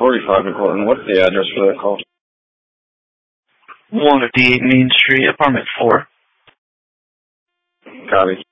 45 in Cortland. What's the address for that call? 158 Main Street, apartment 4. Copy.